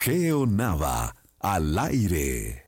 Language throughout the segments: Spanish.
Geo Nava, al aire.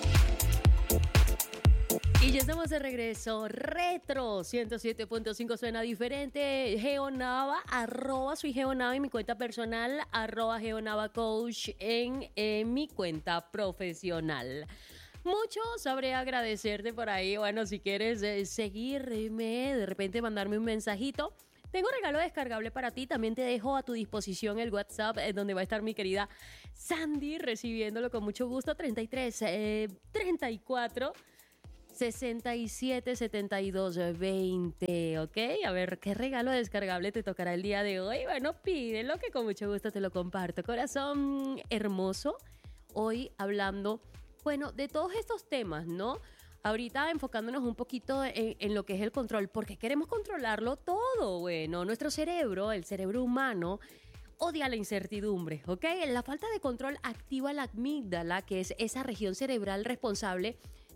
Y ya estamos de regreso. Retro 107.5 suena diferente. Geonava, soy Geonava en mi cuenta personal, @GeonavaCoach en mi cuenta profesional. Mucho sabré agradecerte por ahí. Bueno, si quieres seguirme, de repente mandarme un mensajito. Tengo un regalo descargable para ti. También te dejo a tu disposición el WhatsApp, donde va a estar mi querida Sandy recibiéndolo con mucho gusto. 34 67 72 20, ¿ok? A ver, ¿qué regalo descargable te tocará el día de hoy? Bueno, pídelo que con mucho gusto te lo comparto. Corazón hermoso, hoy hablando, bueno, de todos estos temas, ¿no? Ahorita enfocándonos un poquito en lo que es el control, porque queremos controlarlo todo. Bueno, nuestro cerebro, el cerebro humano, odia la incertidumbre, ¿ok? La falta de control activa la amígdala, que es esa región cerebral responsable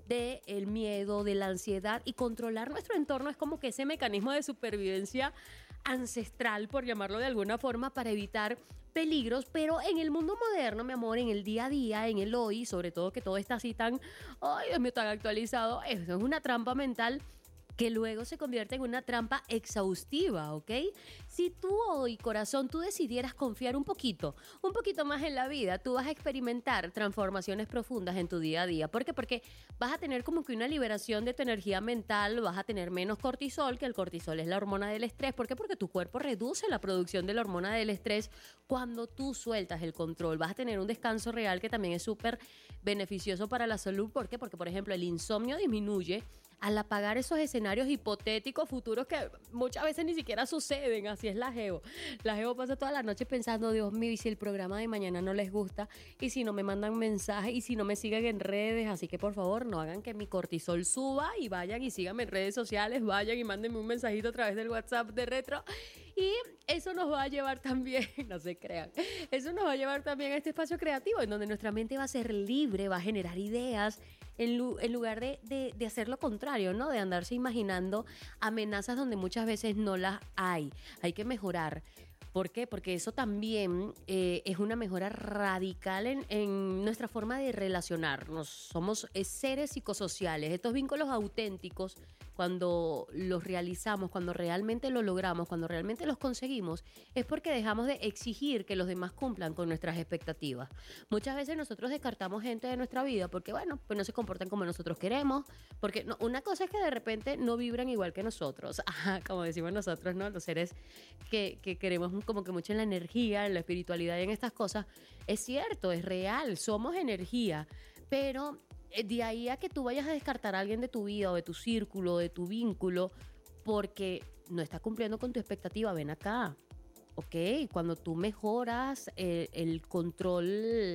del miedo, de la ansiedad, y controlar nuestro entorno es como que ese mecanismo de supervivencia ancestral, por llamarlo de alguna forma, para evitar peligros. Pero en el mundo moderno, mi amor, en el día a día, en el hoy, sobre todo que todo está así tan, ay Dios mío, tan actualizado, eso es una trampa mental que luego se convierte en una trampa exhaustiva, ¿ok? Si tú hoy, corazón, tú decidieras confiar un poquito más en la vida, tú vas a experimentar transformaciones profundas en tu día a día. ¿Por qué? Porque vas a tener como que una liberación de tu energía mental, vas a tener menos cortisol, que el cortisol es la hormona del estrés. ¿Por qué? Porque tu cuerpo reduce la producción de la hormona del estrés cuando tú sueltas el control. Vas a tener un descanso real que también es súper beneficioso para la salud. ¿Por qué? Porque, por ejemplo, el insomnio disminuye al apagar esos escenarios hipotéticos futuros que muchas veces ni siquiera suceden. Así es la Geo. La Geo pasa toda la noche pensando, Dios mío, y si el programa de mañana no les gusta, y si no me mandan mensajes, y si no me siguen en redes. Así que por favor no hagan que mi cortisol suba, y vayan y síganme en redes sociales, vayan y mándenme un mensajito a través del WhatsApp de Retro. Y eso nos va a llevar también, no se crean, eso nos va a llevar también a este espacio creativo en donde nuestra mente va a ser libre, va a generar ideas, en lugar de hacer lo contrario, ¿no? De andarse imaginando amenazas donde muchas veces no las hay. Hay que mejorar. ¿Por qué? Porque eso también es una mejora radical en nuestra forma de relacionarnos. Somos seres psicosociales. Estos vínculos auténticos, cuando los realizamos, cuando realmente lo logramos, cuando realmente los conseguimos, es porque dejamos de exigir que los demás cumplan con nuestras expectativas. Muchas veces nosotros descartamos gente de nuestra vida porque, bueno, pues no se comportan como nosotros queremos, porque no, una cosa es que de repente no vibran igual que nosotros. Ajá, como decimos nosotros, ¿no? Los seres que queremos como que mucho en la energía, en la espiritualidad y en estas cosas. Es cierto, es real, somos energía, pero de ahí a que tú vayas a descartar a alguien de tu vida o de tu círculo, de tu vínculo, porque no está cumpliendo con tu expectativa, ven acá, ¿ok? Cuando tú mejoras el control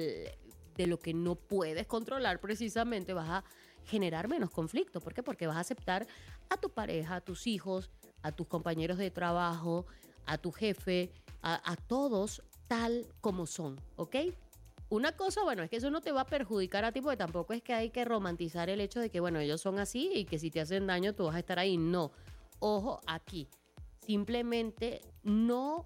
de lo que no puedes controlar, precisamente vas a generar menos conflicto. ¿Por qué? Porque vas a aceptar a tu pareja, a tus hijos, a tus compañeros de trabajo, a tu jefe, a todos tal como son, ¿ok? Una cosa, bueno, es que eso no te va a perjudicar a ti, porque tampoco es que hay que romantizar el hecho de que, bueno, ellos son así y que si te hacen daño tú vas a estar ahí. No, ojo aquí, simplemente no,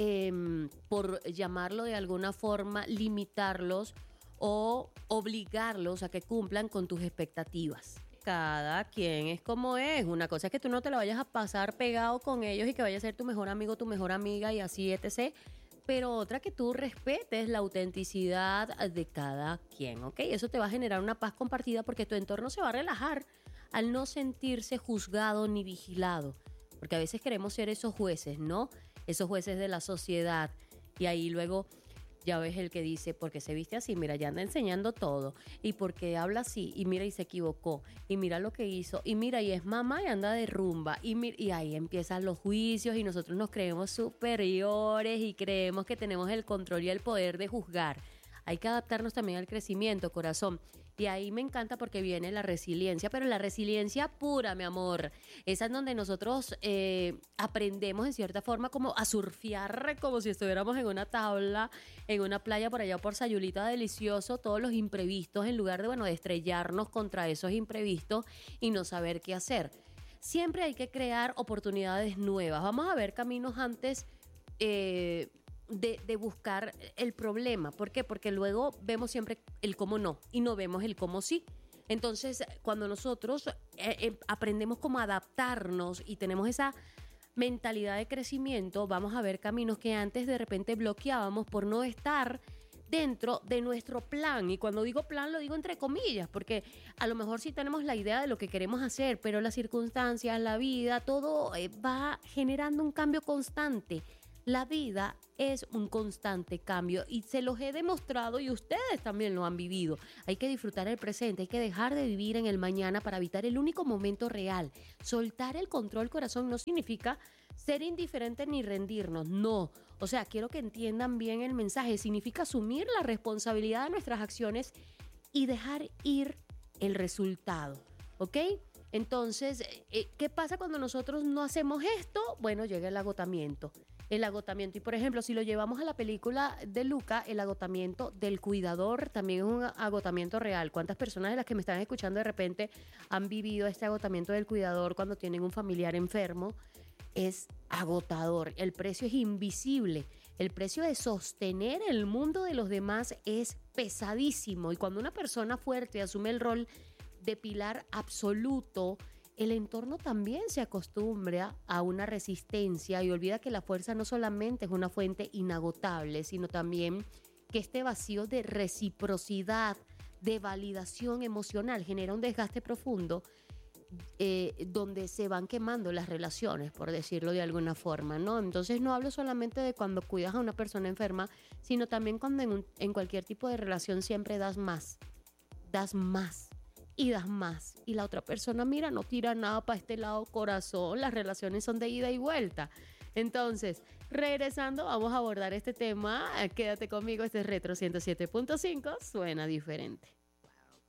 por llamarlo de alguna forma, limitarlos o obligarlos a que cumplan con tus expectativas. Cada quien es como es. Una cosa es que tú no te la vayas a pasar pegado con ellos y que vaya a ser tu mejor amigo, tu mejor amiga y así, etc. Pero otra que tú respetes la autenticidad de cada quien, ¿ok? Eso te va a generar una paz compartida porque tu entorno se va a relajar al no sentirse juzgado ni vigilado. Porque a veces queremos ser esos jueces, ¿no? Esos jueces de la sociedad. Y ahí luego ya ves el que dice, porque se viste así, mira, ya anda enseñando todo, y porque habla así, y mira, y se equivocó, y mira lo que hizo, y mira, y es mamá y anda de rumba, y ahí empiezan los juicios, y nosotros nos creemos superiores, y creemos que tenemos el control y el poder de juzgar. Hay que adaptarnos también al crecimiento, corazón. Y ahí me encanta porque viene la resiliencia, pero la resiliencia pura, mi amor. Esa en donde nosotros aprendemos en cierta forma como a surfear, como si estuviéramos en una tabla, en una playa por allá por Sayulita, delicioso, todos los imprevistos, en lugar de, bueno, de estrellarnos contra esos imprevistos y no saber qué hacer. Siempre hay que crear oportunidades nuevas. Vamos a ver caminos antes de buscar el problema. ¿Por qué? Porque luego vemos siempre el cómo no y no vemos el cómo sí. Entonces, cuando nosotros aprendemos cómo adaptarnos y tenemos esa mentalidad de crecimiento, vamos a ver caminos que antes de repente bloqueábamos por no estar dentro de nuestro plan. Y cuando digo plan, lo digo entre comillas, porque a lo mejor sí tenemos la idea de lo que queremos hacer, pero las circunstancias, la vida, todo va generando un cambio constante. La vida es un constante cambio y se los he demostrado y ustedes también lo han vivido. Hay que disfrutar el presente, hay que dejar de vivir en el mañana para evitar el único momento real. Soltar el control, corazón, no significa ser indiferente ni rendirnos, no. O sea, quiero que entiendan bien el mensaje. Significa asumir la responsabilidad de nuestras acciones y dejar ir el resultado, ¿ok? Entonces, ¿qué pasa cuando nosotros no hacemos esto? Bueno, llega el agotamiento. El agotamiento. Y por ejemplo, si lo llevamos a la película de Luca, el agotamiento del cuidador también es un agotamiento real. ¿Cuántas personas de las que me están escuchando de repente han vivido este agotamiento del cuidador cuando tienen un familiar enfermo? Es agotador. El precio es invisible. El precio de sostener el mundo de los demás es pesadísimo. Y cuando una persona fuerte asume el rol de pilar absoluto, el entorno también se acostumbra a una resistencia y olvida que la fuerza no solamente es una fuente inagotable, sino también que este vacío de reciprocidad, de validación emocional genera un desgaste profundo donde se van quemando las relaciones, por decirlo de alguna forma, ¿no? Entonces no hablo solamente de cuando cuidas a una persona enferma, sino también cuando en cualquier tipo de relación siempre das más y das más. Y la otra persona, mira, no tira nada para este lado, corazón. Las relaciones son de ida y vuelta. Entonces, regresando, vamos a abordar este tema. Quédate conmigo, este es Retro 107.5, suena diferente.